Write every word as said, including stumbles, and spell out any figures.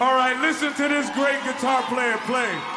All right, listen to this great guitar player play.